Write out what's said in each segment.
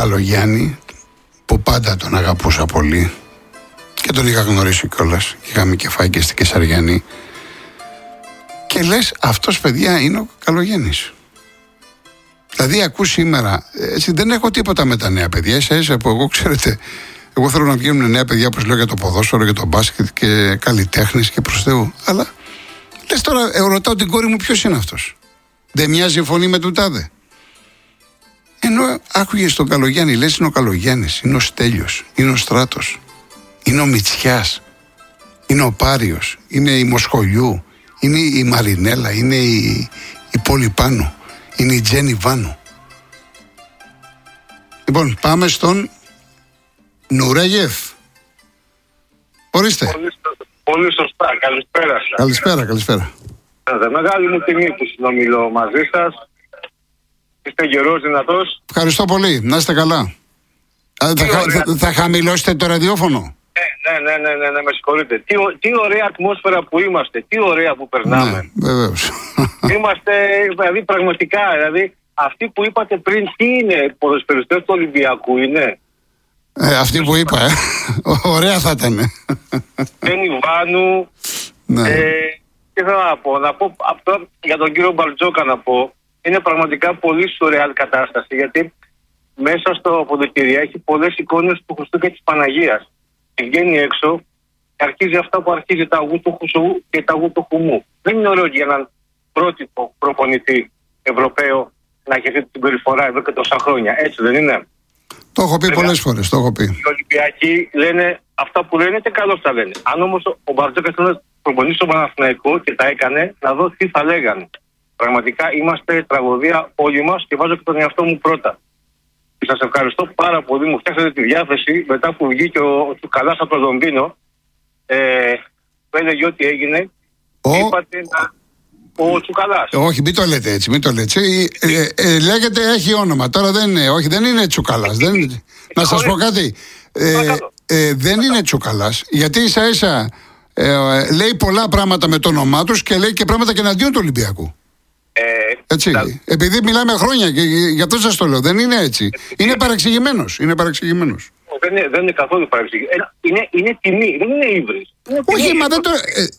Καλογιάννη, που πάντα τον αγαπούσα πολύ και τον είχα γνωρίσει κιόλας. Είχαμε και φάει και στην Κεσαριανή. Και λες, αυτός παιδιά είναι ο Καλογιάννης. Δηλαδή ακούς σήμερα, έτσι, δεν έχω τίποτα με τα νέα παιδιά. Ίσα που εγώ, ξέρετε, εγώ θέλω να βγαίνουν νέα παιδιά, όπως λέω, για το ποδόσφαιρο, για το μπάσκετ και καλλιτέχνες και προς Θεού. Αλλά λες τώρα, ρωτάω την κόρη μου, ποιος είναι αυτός? Δεν μοιάζει η φωνή με του τάδε? Ενώ άκουγες τον Καλογιάννη, λες, είναι ο Καλογιάννης, είναι ο Στέλιος, είναι ο Στράτος, είναι ο Μητσιάς, είναι ο Πάριος, είναι η Μοσχολιού, είναι η Μαρινέλα, είναι η Πολυπάνου, είναι η Τζένι Βάνου. Λοιπόν, πάμε στον Νουρέγεφ. Ορίστε. Πολύ σωστά. Καλησπέρα σας. Καλησπέρα. Μεγάλη μου τιμή που συνομιλώ μαζί σας. Είστε γερός, δυνατός. Ευχαριστώ πολύ. Να είστε καλά. Θα χαμηλώσετε το ραδιόφωνο? Ναι, με συγχωρείτε. Τι ωραία ατμόσφαιρα που είμαστε. Τι ωραία που περνάμε. Ναι, βεβαίως. Είμαστε, δηλαδή, πραγματικά, δηλαδή, αυτοί που είπατε πριν, τι είναι, ποδοσφαιριστές του Ολυμπιακού είναι? Αυτοί που είπα, ωραία θα ήταν. Τζένι Βάνου. Ναι. Τι θέλω να πω αυτό για τον κύριο Μπαρτζόκα να πω. Είναι πραγματικά πολύ σουρεάλ κατάσταση, γιατί μέσα στο ποδοκυριά έχει πολλές εικόνες του Χριστού και της Παναγίας. Και βγαίνει έξω και αρχίζει αυτά που αρχίζει, τα αγού του Χουσού και τα αγού του Χουμού. Δεν είναι ωραίο για έναν πρότυπο προπονητή Ευρωπαίο να έχει αυτή την περιφορά εδώ και τόσα χρόνια. Έτσι δεν είναι? Το έχω πει πολλές φορές, το έχω πει. Οι Ολυμπιακοί λένε αυτά που λένε και καλώς τα λένε. Αν όμως ο Μπαρτζόκας θέλει να προπονήσει τον Παναθηναϊκό και τα έκανε, να δω τι θα λέγανε. Πραγματικά είμαστε τραγωδία όλοι μας και βάζω και τον εαυτό μου πρώτα. Σας ευχαριστώ πάρα πολύ. Μου φτιάξατε τη διάθεση μετά που βγήκε ο Τσουκαλάς από το Λονδίνο. Που έλεγε ό,τι έγινε. Είπατε ο Τσουκαλάς. Όχι, μην το λέτε έτσι. Λέγεται, έχει όνομα. Τώρα δεν είναι Τσουκαλάς. Να σας πω κάτι. Δεν είναι Τσουκαλάς. Γιατί ίσα-ίσα λέει πολλά πράγματα με το όνομά τους και λέει και πράγματα και εναντίον του Ολυμπιακού. Έτσι. Επειδή μιλάμε χρόνια και γι' αυτό σας το λέω. Δεν είναι έτσι. Είναι παρεξηγημένος. Δεν είναι καθόλου παρεξηγημένος. Είναι τιμή. Δεν είναι ύβρις. Όχι, μα δεν το.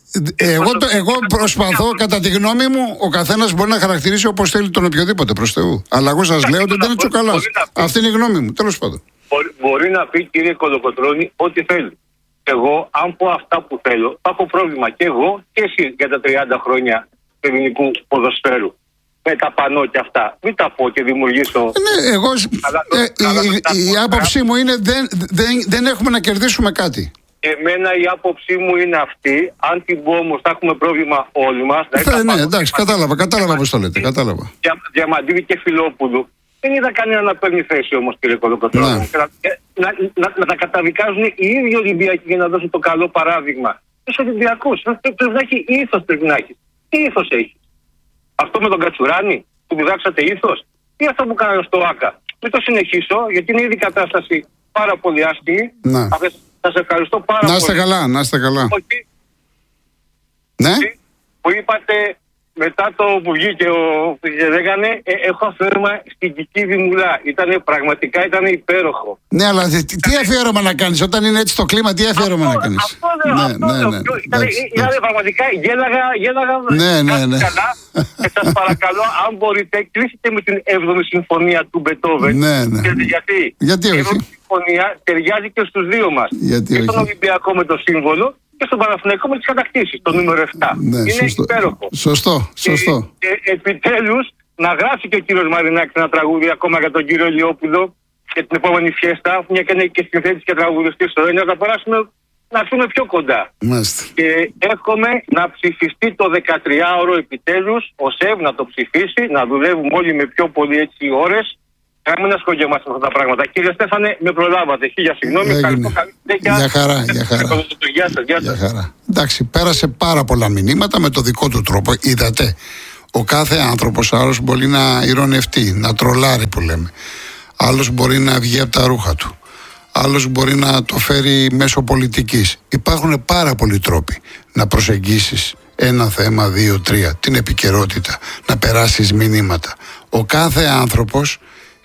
Εγώ προσπαθώ, κατά τη γνώμη μου, ο καθένας μπορεί να χαρακτηρίσει όπως θέλει τον οποιοδήποτε, προς Θεού. Αλλά εγώ σας λέω ότι δεν είναι Τσουκαλάς. Αυτή είναι η γνώμη μου. Τέλος πάντων. Μπορεί να πει, κύριε Κολοκοτρώνη, ό,τι θέλει. Εγώ, αν πω αυτά που θέλω, θα έχω πρόβλημα και εγώ και εσύ για τα 30 χρόνια του ελληνικού ποδοσφαίρου. Με τα πανό και αυτά. Μην τα πω και δημιουργήσω. Ναι, εγώ. Η άποψή μου είναι δεν έχουμε να κερδίσουμε κάτι. Εμένα η άποψή μου είναι αυτή. Αν την πω όμως, θα έχουμε πρόβλημα όλοι μας. Ναι, εντάξει, κατάλαβα πώς το λέτε. Διαμαντίδη και Φιλόπουλου. Δεν είδα κανένα να παίρνει θέση όμως, κύριε Κολοκοτρώνη. Να τα καταδικάζουν οι ίδιοι Ολυμπιακοί για να δώσουν το καλό παράδειγμα. Τους Ολυμπιακούς. Πρέπει να έχει ήθος, πρέπει να έχει. Τι ήθος έχει? Αυτό με τον Κατσουράνη που διδάξατε ήθος, ή αυτό που κάνανε στο ΆΚΑ? Μην το συνεχίσω, γιατί είναι ήδη κατάσταση πάρα πολύ άσχημη. Σας ευχαριστώ πάρα πολύ. Να είστε καλά. Ναι. Που είπατε μετά το που βγήκε και λέγανε έχω αφιέρωμα στην Κική Δημουλά. Πραγματικά ήταν υπέροχο. Ναι, αλλά τι αφιέρωμα να κάνεις όταν είναι έτσι το κλίμα? Τι αφιέρωμα να κάνεις? Αυτό ήταν πραγματικά γέλαγα. Ναι. Καλά. Και σας παρακαλώ, αν μπορείτε, κλείσετε με την 7η συμφωνία του Μπετόβεν. Ναι. Γιατί όχι? Η 7η συμφωνία ταιριάζει και στους δύο μας. Γιατί και όχι? στον Ολυμπιακό με το σύμβολο και στον Παναθηναϊκό με τις κατακτήσεις, το νούμερο 7. Ναι, είναι υπέροχο. Σωστό. Και επιτέλους να γράψει και ο κύριος Μαρινάκης ένα τραγούδι ακόμα για τον κύριο Ηλιόπουλο και την επόμενη φιέστα, μια και είναι και συνθέτης και τραγουδιστής στο Έννοια, να περάσουμε, να έρθουμε πιο κοντά. Μάλιστα. Και εύχομαι να ψηφιστεί το 13ωρο επιτέλους, ο ΣΕΒ να το ψηφίσει, να δουλεύουμε όλοι με πιο πολύ έτσι ώρες. Να μην ασχολιόμαστε με αυτά τα πράγματα. Κύριε Στέφανε, με προλάβατε. Χίλια συγγνώμη. Για χαρά. Γεια σας. Εντάξει, πέρασε πάρα πολλά μηνύματα με το δικό του τρόπο. Είδατε, ο κάθε άνθρωπος, άλλος μπορεί να ηρωνευτεί, να τρολάρει που λέμε. Άλλος μπορεί να βγει από τα ρούχα του. Άλλος μπορεί να το φέρει μέσω πολιτικής. Υπάρχουν πάρα πολλοί τρόποι να προσεγγίσεις ένα θέμα, 2-3, την επικαιρότητα, να περάσεις μηνύματα. Ο κάθε άνθρωπος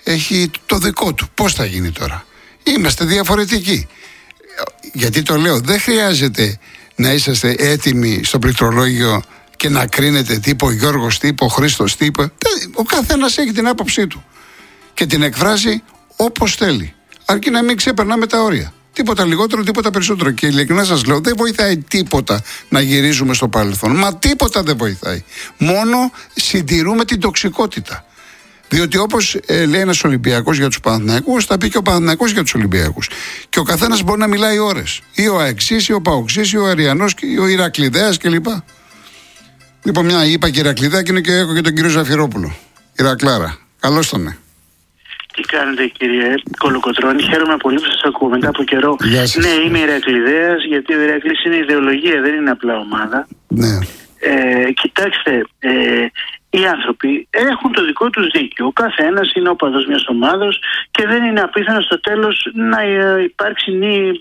έχει το δικό του. Πώς θα γίνει τώρα? Είμαστε διαφορετικοί. Γιατί το λέω, δεν χρειάζεται να είσαστε έτοιμοι στο πληκτρολόγιο και να κρίνετε τι είπε ο Γιώργος, τι είπε ο Χρήστος, τι είπε. Ο καθένας έχει την άποψή του και την εκφράζει όπως θέλει. Αρκεί να μην ξεπερνάμε τα όρια. Τίποτα λιγότερο, τίποτα περισσότερο. Και ειλικρινά σας λέω, δεν βοηθάει τίποτα να γυρίζουμε στο παρελθόν. Μα τίποτα δεν βοηθάει. Μόνο συντηρούμε την τοξικότητα. Διότι όπως λέει ένας Ολυμπιακός για τους Παναθηναϊκούς, θα πει και ο Παναθηναϊκός για τους Ολυμπιακούς. Και ο καθένας μπορεί να μιλάει ώρες. Ή ο Αεξής, ή ο Παοξής, ή ο Αριανός, ή ο Ηρακλειδέας κλπ. Λοιπόν, μια είπα και Ηρακλειδέα και είναι και έχω και τον κύριο Ζαφυρόπουλο. Ηρακλάρα. Καλώς τον. Τι κάνετε, κύριε Κολοκοτρώνη? Χαίρομαι πολύ που σας ακούω μετά από καιρό. Ναι, είμαι Ηρακλειδέας, γιατί ο Ηρακλής είναι ιδεολογία, δεν είναι απλά ομάδα. Ναι. Κοιτάξτε, οι άνθρωποι έχουν το δικό τους δίκιο. Ο κάθε ένας είναι οπαδός μιας ομάδος και δεν είναι απίθανο στο τέλος να υπάρξει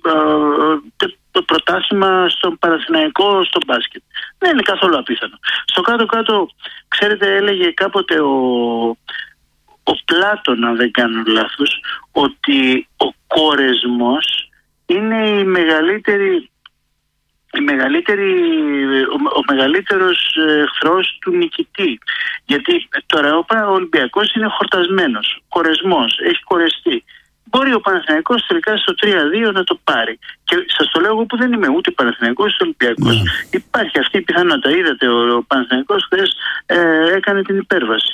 πρωτάθλημα στον Παναθηναϊκό, στο μπάσκετ. Δεν είναι καθόλου απίθανο. Στο κάτω-κάτω, ξέρετε, έλεγε κάποτε ο Πλάτων, αν δεν κάνω λάθος, ότι ο κορεσμός είναι ο μεγαλύτερος εχθρός του νικητή. Γιατί τώρα ο Ολυμπιακός είναι χορτασμένος, κορεσμός, έχει κορεστεί. Μπορεί ο Παναθηναϊκός τελικά στο 3-2 να το πάρει. Και σας το λέω εγώ που δεν είμαι ούτε Παναθηναϊκός ούτε Ολυμπιακός. Υπάρχει αυτή η πιθανότητα. Είδατε, ο Παναθηναϊκός χθες έκανε την υπέρβαση.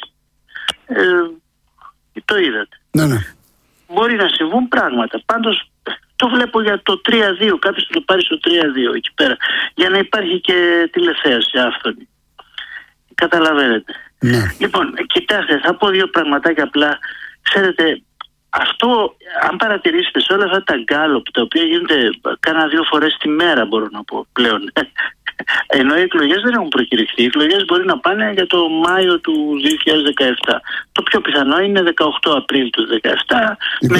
Το είδατε. Ναι. Μπορεί να συμβούν πράγματα. Πάντως το βλέπω για το 3-2. Κάποιος θα το πάρει στο 3-2 εκεί πέρα. Για να υπάρχει και τηλεθέαση άφθονη. Καταλαβαίνετε. Ναι. Λοιπόν, κοιτάξτε, θα πω δύο πραγματάκια απλά. Ξέρετε, αυτό, αν παρατηρήσετε σε όλα αυτά τα γκάλωπ, τα οποία γίνονται κάνα 2 φορές τη μέρα, μπορώ να πω πλέον. Ενώ οι εκλογές δεν έχουν προκηρυχθεί. Οι εκλογές μπορεί να πάνε για το Μάιο του 2017. Το πιο πιθανό είναι 18 Απρίλη του 2017.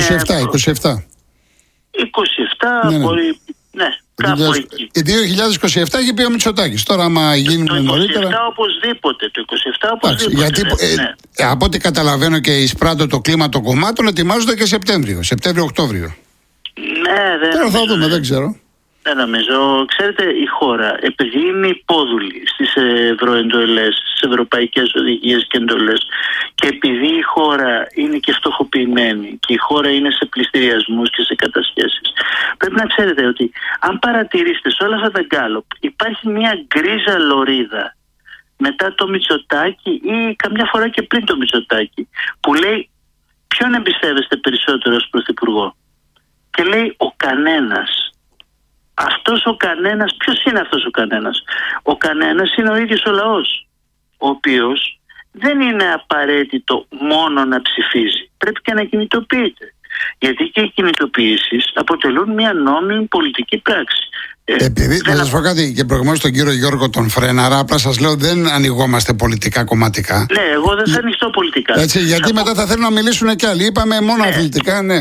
27 ναι. Μπορεί. Ναι, κάπου εκεί. 2027 έχει πει ο Μητσοτάκης. Τώρα, άμα γίνει νωρίτερα. Το 27 οπωσδήποτε. Γιατί ναι. Από ό,τι καταλαβαίνω και εισπράττω το κλίμα των κομμάτων, ετοιμάζονται και Σεπτέμβριο-Οκτώβριο. Ναι, δεν. Τώρα θα δούμε, δεν ξέρω. Δεν νομίζω. Ξέρετε, η χώρα, επειδή είναι υπόδουλη στις ευρωεντολές, στις ευρωπαϊκές οδηγίες και εντολές, και επειδή η χώρα είναι και φτωχοποιημένη και η χώρα είναι σε πληστηριασμούς και σε κατασχέσεις, πρέπει να ξέρετε ότι αν παρατηρήσετε σε όλα αυτά τα γκάλωπ, υπάρχει μια γκρίζα λωρίδα μετά το Μητσοτάκη ή καμιά φορά και πριν το Μητσοτάκη, που λέει ποιον εμπιστεύεστε περισσότερο ως πρωθυπουργό? Και λέει ο κανένας. Αυτός ο κανένας, ποιος είναι αυτός ο κανένας? Ο κανένας είναι ο ίδιος ο λαός, ο οποίος δεν είναι απαραίτητο μόνο να ψηφίζει, πρέπει και να κινητοποιείται. Γιατί και οι κινητοποιήσεις αποτελούν μια νόμιμη πολιτική πράξη. Επειδή θα σας πω κάτι και προηγουμένως τον κύριο Γιώργο τον Φρέναρα, απλά σας λέω δεν ανοιγόμαστε πολιτικά κομματικά. Ναι, εγώ δεν θα ανοιχτώ πολιτικά. Έτσι, γιατί μετά θα θέλουν να μιλήσουν κι άλλοι. Είπαμε μόνο αθλητικά, ναι.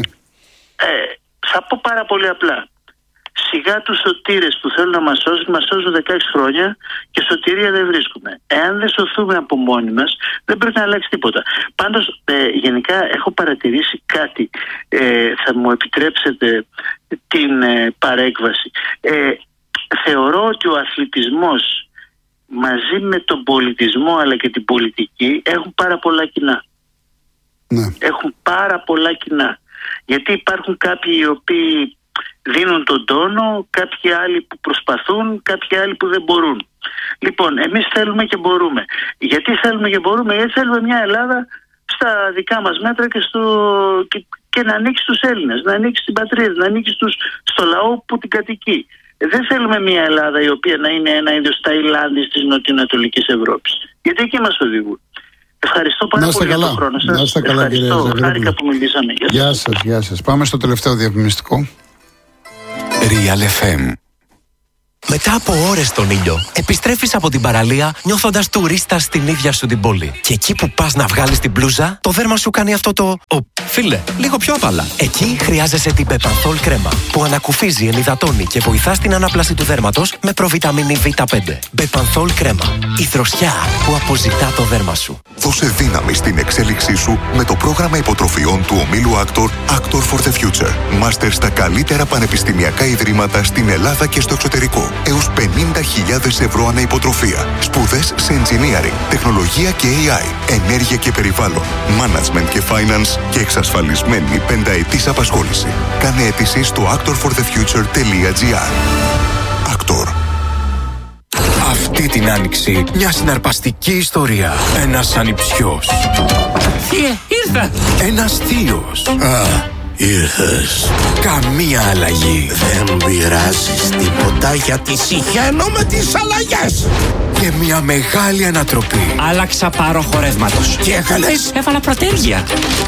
Θα πω πάρα πολύ απλά. Σιγά τους σωτήρες που θέλουν να μας σώζουν 16 χρόνια και σωτηρία δεν βρίσκουμε. Εάν δεν σωθούμε από μόνοι μας, δεν πρέπει να αλλάξει τίποτα. Πάντως, γενικά έχω παρατηρήσει κάτι. Θα μου επιτρέψετε την παρέκβαση. Θεωρώ ότι ο αθλητισμός μαζί με τον πολιτισμό αλλά και την πολιτική έχουν πάρα πολλά κοινά. Ναι. Έχουν πάρα πολλά κοινά. Γιατί υπάρχουν κάποιοι οι οποίοι δίνουν τον τόνο, κάποιοι άλλοι που προσπαθούν, κάποιοι άλλοι που δεν μπορούν. Λοιπόν, εμείς θέλουμε και μπορούμε. Γιατί θέλουμε και μπορούμε? Γιατί θέλουμε μια Ελλάδα στα δικά μας μέτρα και να ανοίξει στους Έλληνες, να ανοίξει την πατρίδα, να ανοίξει στο λαό που την κατοικεί. Δεν θέλουμε μια Ελλάδα η οποία να είναι ένα είδος Ταϊλάνδης της νοτιοανατολικής Ευρώπης. Γιατί εκεί μας οδηγούν. Ευχαριστώ πάρα πολύ για τον χρόνο σας. Να είστε καλά, κύριε Ζαφυρόπουλο. Χάρηκα που μιλήσαμε. Γεια σας. Πάμε στο τελευταίο διαφημιστικό. Real FM Μετά από ώρες στον ήλιο, επιστρέφεις από την παραλία νιώθοντας τουρίστας στην ίδια σου την πόλη. Και εκεί που πας να βγάλεις την μπλούζα, το δέρμα σου κάνει αυτό το φίλε, λίγο πιο απαλά. Εκεί χρειάζεσαι την Bepanthol κρέμα, που ανακουφίζει, ενυδατώνει και βοηθά στην ανάπλαση του δέρματος με προβιταμίνη Β5. Bepanthol κρέμα. Η δροσιά που αποζητά το δέρμα σου. Δώσε δύναμη στην εξέλιξή σου με το πρόγραμμα υποτροφιών του ομίλου Actor for the Future. Μάστερ στα καλύτερα πανεπιστημιακά ιδρύματα στην Ελλάδα και στο εξωτερικό. Έως 50.000 ευρώ ανά υποτροφία. Σπουδές σε engineering, τεχνολογία και AI, ενέργεια και περιβάλλον, management και finance και εξασφαλισμένη πενταετής απασχόληση. Κάνε αίτηση στο actorforthefuture.gr. Actor. Αυτή την άνοιξη μια συναρπαστική ιστορία. Ένας ανιψιός. Ήρθα. Ένας θείος. Ήρθες. Καμία αλλαγή. Δεν πειράζεις τίποτα γιατί συχαίνω με τις αλλαγές. Και μια μεγάλη ανατροπή. Άλλαξα πάρο χορεύματος. Τι έκανες? Έβαλα πρωτέργεια.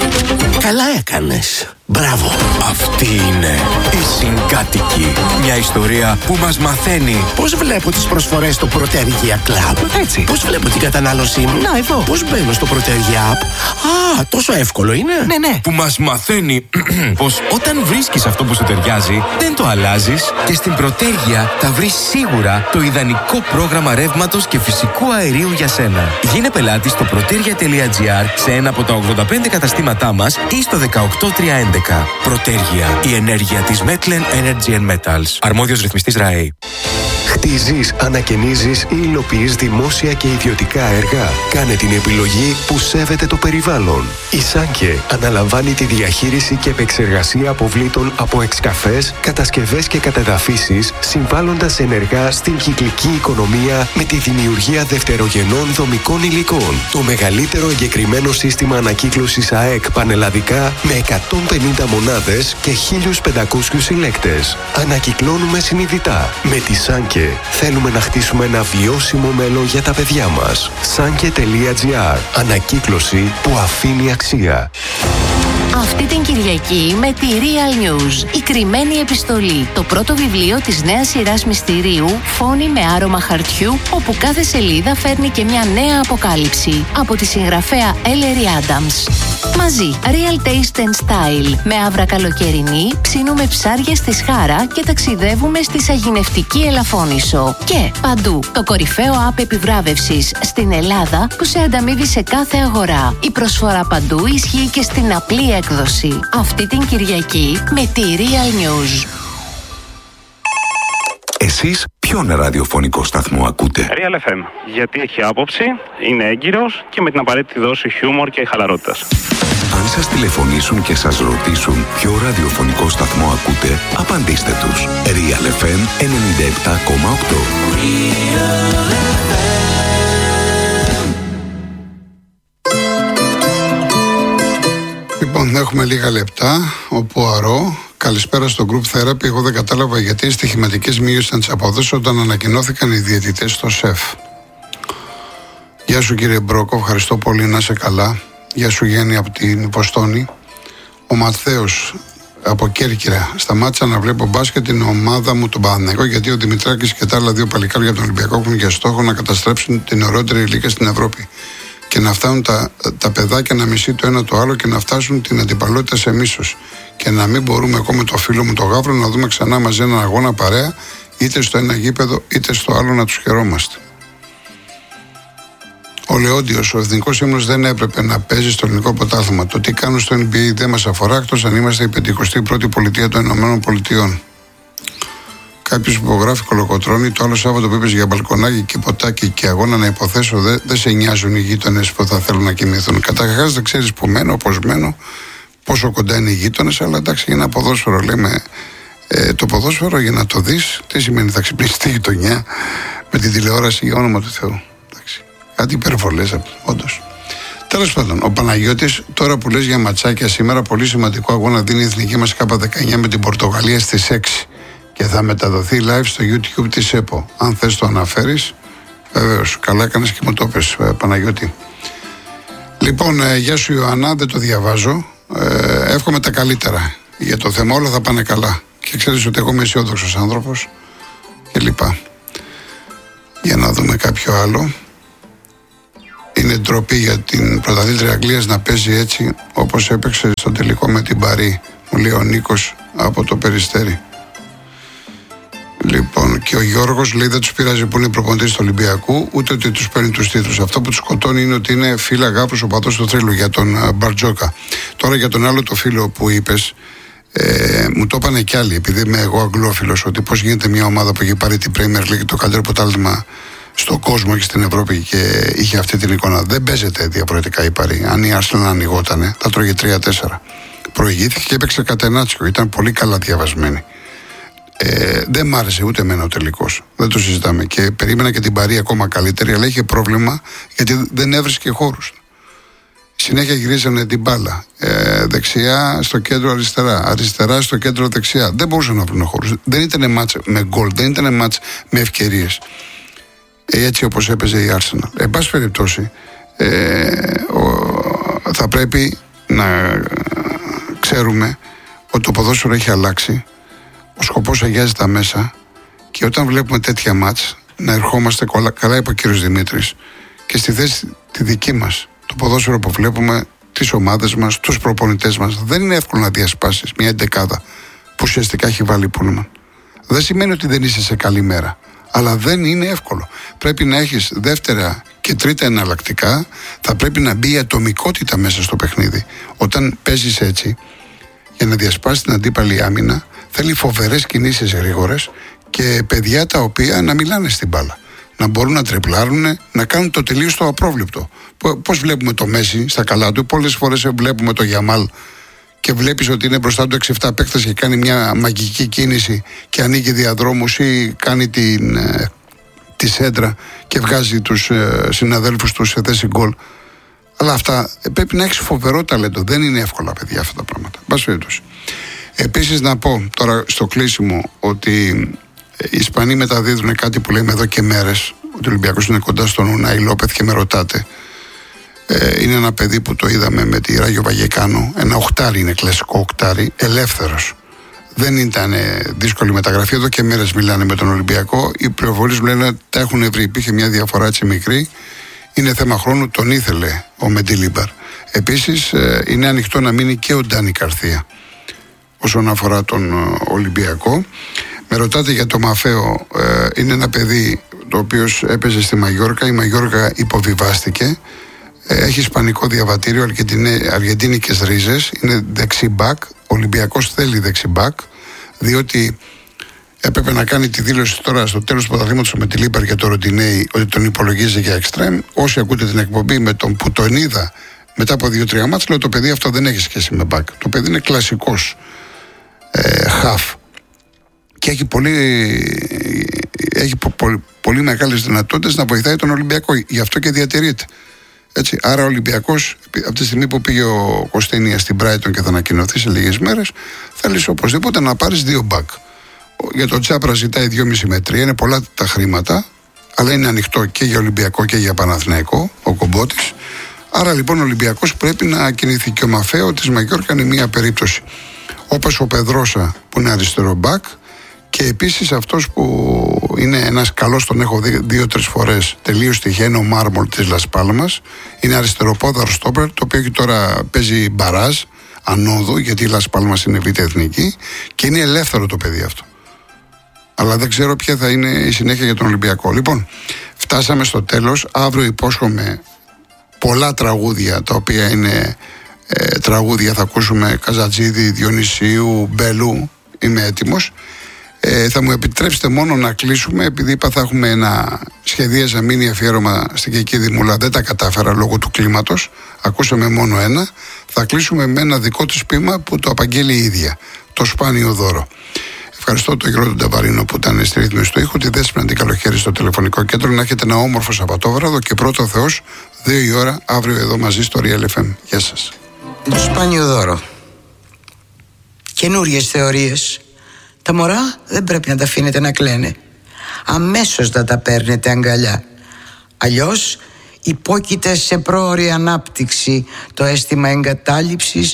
Καλά έκανες. Μπράβο. Αυτή είναι η Συγκάτοικοι. Μια ιστορία που μας μαθαίνει Πώς βλέπω τις προσφορές στο Πρωτέργεια Club. έτσι. Πώς βλέπω την κατανάλωσή μου. Να, εδώ. Πώς μπαίνω στο Πρωτέργεια App. Τόσο εύκολο είναι. Ναι. Που μας μαθαίνει πως όταν βρίσκεις αυτό που σου ταιριάζει, δεν το αλλάζεις και στην Πρωτέργεια θα βρεις σίγουρα το ιδανικό πρόγραμμα ρεύματος και φυσικού αερίου για σένα. Γίνε πελάτη στο protergia.gr σε ένα από τα 85 καταστήματά μας ή στο 18311. Πρωτέργεια. Η ενέργεια της Metlen Energy and Metals. Αρμόδιος ρυθμιστής ΡΑΕ. Χτίζεις, ανακαινίζεις ή υλοποιείς δημόσια και ιδιωτικά έργα. Κάνε την επιλογή που σέβεται το περιβάλλον. Η Σάνκε αναλαμβάνει τη διαχείριση και επεξεργασία αποβλήτων από εξκαφές, κατασκευές και κατεδαφίσεις, συμβάλλοντας ενεργά στην κυκλική οικονομία με τη δημιουργία δευτερογενών δομικών υλικών. Το μεγαλύτερο εγκεκριμένο σύστημα ανακύκλωσης ΑΕΚ πανελλαδικά με 150 μονάδες και 1.500 συλλέκτες. Ανακυκλώνουμε συνειδητά. Με τη Σάνκε θέλουμε να χτίσουμε ένα βιώσιμο μέλλον για τα παιδιά μας. Sanke.gr. Ανακύκλωση που αφήνει αξία. Αυτή την Κυριακή με τη Real News. Η κρυμμένη επιστολή. Το πρώτο βιβλίο της νέας σειράς μυστηρίου Φόνοι με άρωμα χαρτιού, όπου κάθε σελίδα φέρνει και μια νέα αποκάλυψη. Από τη συγγραφέα Ellery Adams. Μαζί, Real Taste and Style. Με άβρα καλοκαιρινή, ψήνουμε ψάρια στη Σχάρα και ταξιδεύουμε στη σαγηνευτική Ελαφώνησο. Και παντού, το κορυφαίο app επιβράβευσης στην Ελλάδα που σε ανταμείβει σε κάθε αγορά. Η προσφορά παντού ισχύει και στην απλή έκδοση. Αυτή την Κυριακή με τη Real News. Εσείς ποιον ραδιοφωνικό σταθμό ακούτε? Real FM. Γιατί έχει άποψη, είναι έγκυρος και με την απαραίτητη δόση χιούμορ και χαλαρότητας. Αν σας τηλεφωνήσουν και σας ρωτήσουν ποιο ραδιοφωνικό σταθμό ακούτε, απαντήστε τους. Real FM 97,8. Λοιπόν, έχουμε λίγα λεπτά. Ο Πουαρό, καλησπέρα στο Group Therapy. Εγώ δεν κατάλαβα γιατί οι στοιχηματικές μείωσαν τις αποδόσεις όταν ανακοινώθηκαν οι διαιτητές στο ΣΕΦ. Γεια σου κύριε Μπρόκο, ευχαριστώ πολύ, να είσαι καλά. Γεια σου Γέννη από την Βοστόνη. Ο Ματθαίος από Κέρκυρα. Σταμάτησα να βλέπω μπάσκετ την ομάδα μου, τον Παναθηναϊκό, γιατί ο Δημητράκης και τα άλλα δύο παλικάρια από τον Ολυμπιακό έχουν για στόχο να καταστρέψουν την ωραιότερη λίγα στην Ευρώπη. Και να φτάνουν τα παιδάκια να μισεί το ένα το άλλο και να φτάσουν την αντιπαλότητα σε μίσος. Και να μην μπορούμε εγώ με το φίλο μου το Γαύρο να δούμε ξανά μαζί έναν αγώνα παρέα, είτε στο ένα γήπεδο είτε στο άλλο, να τους χαιρόμαστε. Ο Λεόντιος, ο εθνικός ύμνος δεν έπρεπε να παίζει στο ελληνικό πρωτάθλημα. Το τι κάνουν στο NBA δεν μας αφορά, εκτός αν είμαστε η 51η πολιτεία των ΗΠΑ. Κάποιος που υπογράφει κολοκοτρώνει, το άλλο Σάββατο που είπες για μπαλκονάκι και ποτάκι και αγώνα, να υποθέσω δεν σε νοιάζουν οι γείτονες που θα θέλουν να κοιμηθούν. Καταρχάς δεν ξέρεις που μένω, πώς μένω, πόσο κοντά είναι οι γείτονες, αλλά εντάξει, για ένα ποδόσφαιρο λέμε. Το ποδόσφαιρο για να το δεις, τι σημαίνει, θα ξυπνήσει τη γειτονιά με την τηλεόραση, για όνομα του Θεού. Εντάξει, κάτι υπερβολές, όντως. Τέλος πάντων, ο Παναγιώτης, τώρα που λες για ματσάκια, σήμερα πολύ σημαντικό αγώνα δίνει η εθνική μας K19 με την Πορτογαλία στις 6 και θα μεταδοθεί live στο YouTube της ΕΠΟ. Αν θες το αναφέρεις, βεβαίως. Καλά έκανες και μου το πες, Παναγιώτη. Λοιπόν, γεια σου Ιωάννα, δεν το διαβάζω. Εύχομαι τα καλύτερα. Για το θέμα όλα θα πάνε καλά. Και ξέρεις ότι εγώ είμαι αισιόδοξος άνθρωπος κλπ. Για να δούμε κάποιο άλλο. Είναι ντροπή για την πρωταθλήτρια Αγγλίας να παίζει έτσι όπως έπαιξε στο τελικό με την Παρί, μου λέει ο Νίκος από το Περιστέρι. Λοιπόν, και ο Γιώργος λέει δεν τους πειράζει που είναι προπονητής του Ολυμπιακού, ούτε ότι τους παίρνει τους τίτλους. Αυτό που τους σκοτώνει είναι ότι είναι φίλα αγάπης ο παδός του θρύλου, για τον Μπαρτζόκα. Τώρα για τον άλλο το φίλο που είπες, μου το είπανε κι άλλοι, επειδή είμαι εγώ αγγλόφιλος, ότι πώς γίνεται μια ομάδα που έχει πάρει την Premier League, το καλύτερο πρωτάθλημα στον κόσμο και στην Ευρώπη, και είχε αυτή την εικόνα. Δεν παίζεται διαφορετικά η Παρί. Αν η Arsenal ανοιγότανε, θα τρώγε 3-4. Προηγήθηκε και έπαιξε κατενάτσιο. Ήταν πολύ καλά διαβασμένη. Δεν μ' άρεσε ούτε εμένα ο τελικός. Δεν το συζητάμε. Και περίμενα και την Παρί ακόμα καλύτερη, αλλά είχε πρόβλημα γιατί δεν έβρισκε χώρους. Συνέχεια γυρίζανε την μπάλα. Δεξιά στο κέντρο αριστερά. Αριστερά στο κέντρο δεξιά. Δεν μπορούσαν να βρουν χώρους. Δεν ήταν μάτς με γκολ. Δεν ήταν μάτς με ευκαιρίες. Έτσι όπως έπαιζε η Arsenal. Εν πάση περιπτώσει, θα πρέπει να ξέρουμε ότι το ποδόσφαιρο έχει αλλάξει. Ο σκοπός αγιάζει τα μέσα, και όταν βλέπουμε τέτοια μάτς να ερχόμαστε, καλά είπε ο κύριος Δημήτρης, και στη θέση τη δική μας, το ποδόσφαιρο που βλέπουμε, τις ομάδες μας, τους προπονητές μας, δεν είναι εύκολο να διασπάσεις μια εντεκάδα που ουσιαστικά έχει βάλει Πούλμαν. Δεν σημαίνει ότι δεν είσαι σε καλή μέρα, αλλά δεν είναι εύκολο. Πρέπει να έχεις δεύτερα και τρίτα εναλλακτικά, θα πρέπει να μπει η ατομικότητα μέσα στο παιχνίδι. Όταν παίζεις έτσι, για να διασπάσεις την αντίπαλη άμυνα, θέλει φοβερές κινήσεις γρήγορες και παιδιά τα οποία να μιλάνε στην μπάλα. Να μπορούν να τριπλάρουν, να κάνουν το τελείως το απρόβλεπτο. Πώς βλέπουμε το Μέση στα καλά του, πολλές φορές βλέπουμε το Γιαμάλ και βλέπεις ότι είναι μπροστά του 6-7 παίκτες και κάνει μια μαγική κίνηση και ανοίγει διαδρόμους ή κάνει τη σέντρα και βγάζει τους συναδέλφους του σε θέση γκολ. Αλλά αυτά πρέπει να έχεις φοβερό ταλέντο. Δεν είναι εύκολα, παιδιά, αυτά τα πράγματα. Επίσης να πω τώρα στο κλείσιμο ότι οι Ισπανοί μεταδίδουν κάτι που λέμε εδώ και μέρες, ότι ο Ολυμπιακός είναι κοντά στον Ουνάι Λόπεθ, και με ρωτάτε. Είναι ένα παιδί που το είδαμε με τη Ράγιο Βαγεκάνο, ένα οχτάρι, είναι κλασικό οχτάρι, ελεύθερος. Δεν ήταν δύσκολη μεταγραφή, εδώ και μέρες μιλάνε με τον Ολυμπιακό. Οι πληροφορίες μου λένε ότι τα έχουν βρει. Υπήρχε μια διαφορά έτσι μικρή. Είναι θέμα χρόνου, τον ήθελε ο Μεντιλίμπαρ. Επίσης είναι ανοιχτό να μείνει και ο Ντάνι Καρθία όσον αφορά τον Ολυμπιακό. Με ρωτάτε για το Μαφέο, είναι ένα παιδί το οποίο έπαιζε στη Μαγιόρκα. Η Μαγιόρκα υποβιβάστηκε. Έχει ισπανικό διαβατήριο, αργεντίνικες ρίζες. Είναι δεξί μπακ. Ο Ολυμπιακός θέλει δεξί μπακ, διότι έπρεπε να κάνει τη δήλωση τώρα στο τέλος του πρωταθλήματος με τη Λίπαρ και το Ροντινέι ότι τον υπολογίζει για εξτρέμ. Όσοι ακούτε την εκπομπή με τον που τον είδα μετά από 2-3 μάτς, λέω το παιδί αυτό δεν έχει σχέση με μπακ. Το παιδί είναι κλασικός χαφ και έχει πολύ μεγάλες δυνατότητες να βοηθάει τον Ολυμπιακό. Γι' αυτό και διατηρείται. Έτσι. Άρα ο Ολυμπιακός, από τη στιγμή που πήγε ο Κωστίνια στην Brighton και θα ανακοινωθεί σε λίγες μέρες, θέλεις οπωσδήποτε να πάρεις 2 μπακ. Για τον Τσάπρα ζητάει 2,5 με 3, είναι πολλά τα χρήματα, αλλά είναι ανοιχτό και για Ολυμπιακό και για Παναθηναϊκό, ο Κομπότης. Άρα λοιπόν ο Ολυμπιακός πρέπει να κινηθεί, και ο Μαφέο της Μαγιόρκα είναι μία περίπτωση. Όπως ο Πεδρόσα που είναι αριστερό μπακ, και επίσης αυτός που είναι ένας καλός, τον έχω δει 2-3 φορές, τελείως τυχαίνει, ο Μάρμολ της Λας Πάλμας, είναι αριστεροπόδαρο στόπερ, το οποίο τώρα παίζει μπαράζ ανόδου, γιατί η Λας Πάλμας είναι β' εθνική και είναι ελεύθερο το παιδί αυτό. Αλλά δεν ξέρω ποια θα είναι η συνέχεια για τον Ολυμπιακό. Λοιπόν, φτάσαμε στο τέλος. Αύριο υπόσχομαι πολλά τραγούδια, τα οποία είναι τραγούδια. Θα ακούσουμε Καζατζίδη, Διονυσίου, Μπέλου. Είμαι έτοιμος. Θα μου επιτρέψετε μόνο να κλείσουμε, επειδή είπα θα έχουμε ένα σχεδίαζα μίνι αφιέρωμα στην Κική Δημούλα. Δεν τα κατάφερα λόγω του κλίματος. Ακούσαμε μόνο ένα. Θα κλείσουμε με ένα δικό της ποίημα που το απαγγέλει η ίδια. Το Σπάνιο Δώρο. Ευχαριστώ τον Γιώργο Νταβαρίνο που ήταν στη ρύθμιση του ήχου, τη Δέσποινα την Καλοχέρη στο τηλεφωνικό κέντρο. Να έχετε ένα όμορφο Σαββατόβραδο και πρώτο Θεός 2 η ώρα αύριο εδώ μαζί στο Real FM. Γεια σας. Το Σπάνιο Δώρο. Καινούριες θεωρίες. Τα μωρά δεν πρέπει να τα αφήνετε να κλαίνε. Αμέσως να τα παίρνετε αγκαλιά. Αλλιώς υπόκειται σε πρόωρη ανάπτυξη το αίσθημα εγκατάλειψης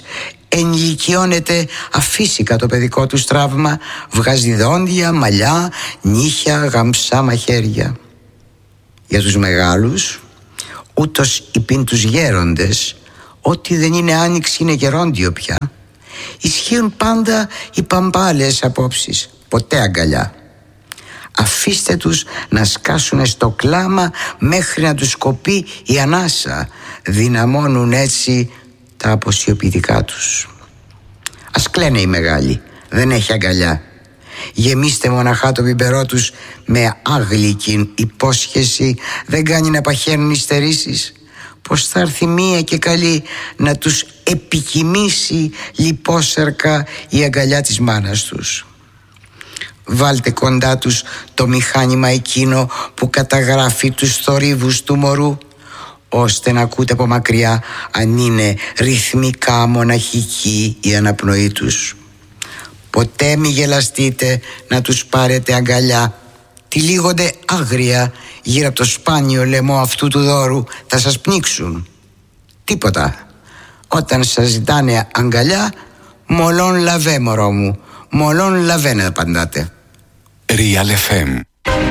ενηλικιώνεται αφύσικα το παιδικό του τραύμα, βγάζει δόντια, μαλλιά, νύχια, γαμψά μαχαίρια. Για τους μεγάλους, ούτως υπήν τους γέροντες, ό,τι δεν είναι άνοιξη είναι γερόντιο πια. Ισχύουν πάντα οι παμπάλες απόψεις, ποτέ αγκαλιά. Αφήστε τους να σκάσουν στο κλάμα μέχρι να τους κοπεί η ανάσα. Δυναμώνουν έτσι τα αποσιωπητικά τους. Ας κλαίνε οι μεγάλοι, δεν έχει αγκαλιά. Γεμίστε μοναχά το πιπερό τους με άγλικη υπόσχεση, δεν κάνει να παχαίνουν υστερήσεις. Πως θα έρθει μία και καλή να τους επικοιμήσει λιπόσερκα η αγκαλιά της μάνας τους. Βάλτε κοντά τους το μηχάνημα εκείνο που καταγράφει τους θορύβους του μωρού, ώστε να ακούτε από μακριά αν είναι ρυθμικά μοναχική η αναπνοή τους. Ποτέ μη γελαστείτε να τους πάρετε αγκαλιά. Τυλίγονται άγρια γύρω από το σπάνιο λαιμό αυτού του δώρου, θα σας πνίξουν. Τίποτα. Όταν σας ζητάνε αγκαλιά, μολόν λαβέ μωρό μου, μολόν λαβέ να απαντάτε. Real FM.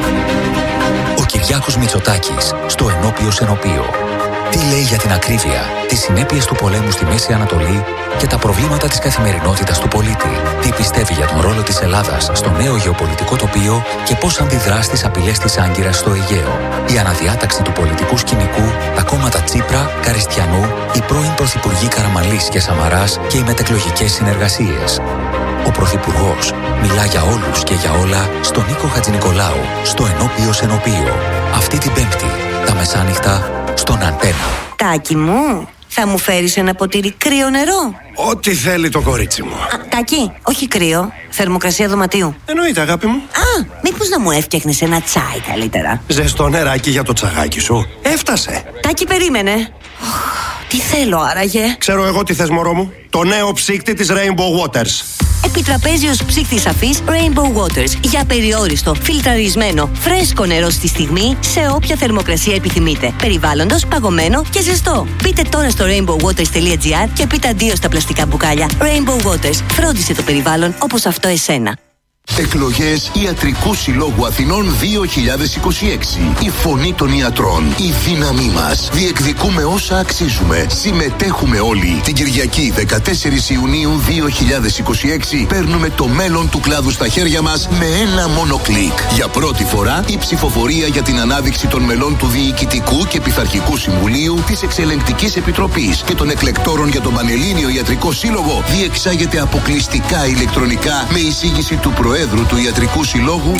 Ο Κυριάκος Μητσοτάκης στο Ενώπιο Ενωπίο. Τι λέει για την ακρίβεια, τις συνέπειες του πολέμου στη Μέση Ανατολή και τα προβλήματα της καθημερινότητας του πολίτη. Τι πιστεύει για τον ρόλο της Ελλάδας στο νέο γεωπολιτικό τοπίο και πώς αντιδρά στις απειλές της Άγκυρας στο Αιγαίο. Η αναδιάταξη του πολιτικού σκηνικού, τα κόμματα Τσίπρα, Καριστιανού, οι πρώην πρωθυπουργοί Καραμανλής και Σαμαράς και οι μετεκλογικές συνεργασίες. Ο Πρωθυπουργός μιλά για όλους και για όλα στον Νίκο Χατζηνικολάου, στο Ενώπιο Ενωπίο. Αυτή την Πέμπτη, τα μεσάνυχτα, στον Αντένα. Τάκη μου, θα μου φέρεις ένα ποτήρι κρύο νερό? Ό,τι θέλει το κορίτσι μου. Τάκη, όχι κρύο, θερμοκρασία δωματίου. Εννοείται, αγάπη μου. Μήπως να μου έφτιαχνες ένα τσάι καλύτερα? Ζεστό νεράκι για το τσαγάκι σου. Έφτασε. Τάκη, περίμενε. Τι θέλω άραγε? Ξέρω εγώ τι θες, μωρό μου. Το νέο ψύκτη της Rainbow Waters. Επιτραπέζιος ψύκτης αφής Rainbow Waters. Για περιόριστο, φιλτραρισμένο, φρέσκο νερό στη στιγμή, σε όποια θερμοκρασία επιθυμείτε. Περιβάλλοντος, παγωμένο και ζεστό. Μπείτε τώρα στο rainbowwaters.gr και πείτε αντίο στα πλαστικά μπουκάλια. Rainbow Waters. Φρόντισε το περιβάλλον όπως αυτό εσένα. Εκλογές Ιατρικού Συλλόγου Αθηνών 2026. Η φωνή των ιατρών. Η δύναμή μας. Διεκδικούμε όσα αξίζουμε. Συμμετέχουμε όλοι. Την Κυριακή 14 Ιουνίου 2026 παίρνουμε το μέλλον του κλάδου στα χέρια μας με ένα μόνο κλικ. Για πρώτη φορά η ψηφοφορία για την ανάδειξη των μελών του Διοικητικού και Πειθαρχικού Συμβουλίου, της Εξελεγκτικής Επιτροπής και των εκλεκτόρων για τον Πανελλήνιο Ιατρικό Σύλλογο διεξάγεται αποκλειστικά ηλεκτρονικά με εισήγηση του Προέδρου του Ιατρικού Συλλόγου.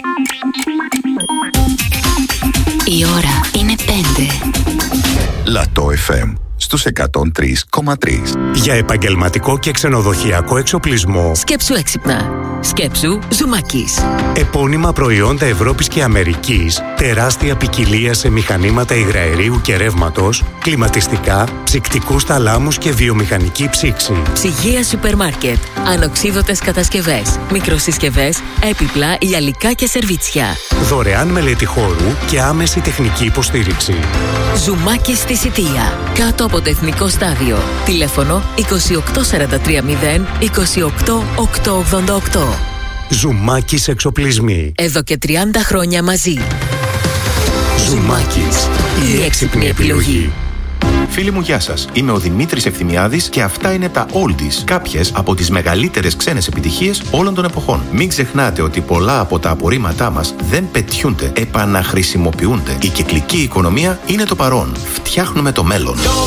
Η ώρα είναι 5. Λατό FM στους 103,3. Για επαγγελματικό και ξενοδοχειακό εξοπλισμό. Σκέψου έξυπνα. Σκέψου Ζουμάκης. Επώνυμα προϊόντα Ευρώπης και Αμερικής, τεράστια ποικιλία σε μηχανήματα υγραερίου και ρεύματος, κλιματιστικά, ψυκτικούς θαλάμους και βιομηχανική ψήξη. Ψυγεία σούπερ μάρκετ, ανοξίδωτες κατασκευές, μικροσυσκευές, έπιπλα, γυαλικά και σερβίτσια. Δωρεάν μελέτη χώρου και άμεση τεχνική υποστήριξη. Ζουμάκης στη Σιτία, κάτω από το Εθνικό Στάδιο. Τηλέφωνο 28430 28888. Ζουμάκης Εξοπλισμοί. Εδώ και 30 χρόνια μαζί. Ζουμάκης, η έξυπνη επιλογή. Φίλοι μου, γεια σας. Είμαι ο Δημήτρης Ευθυμιάδης και αυτά είναι τα Oldies, κάποιες από τις μεγαλύτερες ξένες επιτυχίες όλων των εποχών. Μην ξεχνάτε ότι πολλά από τα απορρίμματά μας δεν πετιούνται, επαναχρησιμοποιούνται. Η κυκλική οικονομία είναι το παρόν. Φτιάχνουμε το μέλλον.